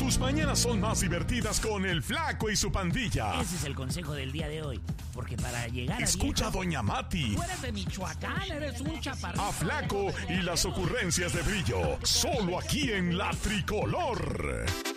Tus mañanas son más divertidas con el Flaco y su pandilla. Ese es el consejo del día de hoy. Porque para llegar Escucha a viejo, Doña Mati. Tú eres de Michoacán, eres un chaparrito. A Flaco y las ocurrencias de Brillo. Solo aquí en La Tricolor.